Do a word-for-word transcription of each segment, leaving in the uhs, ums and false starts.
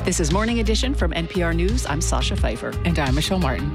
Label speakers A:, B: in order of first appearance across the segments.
A: This is Morning Edition from N P R News. I'm Sasha Pfeiffer.
B: And I'm Michelle Martin.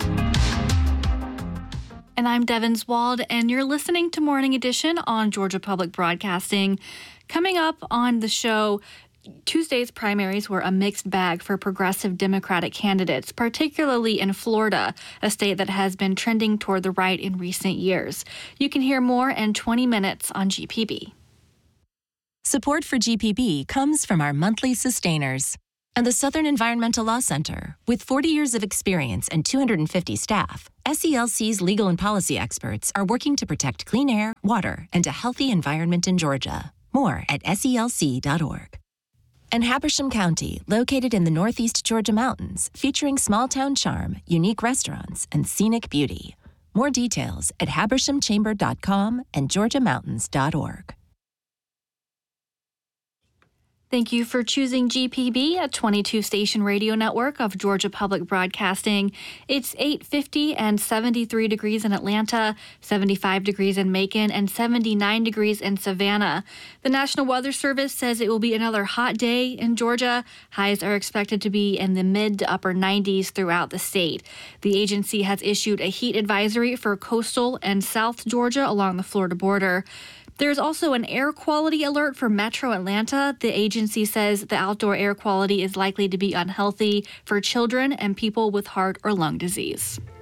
C: And I'm Devin Wald, and you're listening to Morning Edition on Georgia Public Broadcasting. Coming up on the show, Tuesday's primaries were a mixed bag for progressive Democratic candidates, particularly in Florida, a state that has been trending toward the right in recent years. You can hear more in twenty minutes on G P B.
D: Support for G P B comes from our monthly sustainers and the Southern Environmental Law Center. With forty years of experience and two hundred fifty staff, S E L C's legal and policy experts are working to protect clean air, water, and a healthy environment in Georgia. More at S E L C dot org. And Habersham County, located in the northeast Georgia mountains, featuring small-town charm, unique restaurants, and scenic beauty. More details at habersham chamber dot com and georgia mountains dot org.
C: Thank you for choosing G P B, a twenty-two station radio network of Georgia Public Broadcasting. It's eight fifty and seventy-three degrees in Atlanta, seventy-five degrees in Macon, and seventy-nine degrees in Savannah. The National Weather Service says it will be another hot day in Georgia. Highs are expected to be in the mid to upper nineties throughout the state. The agency has issued a heat advisory for coastal and South Georgia along the Florida border. There's also an air quality alert for Metro Atlanta. The agency says the outdoor air quality is likely to be unhealthy for children and people with heart or lung disease.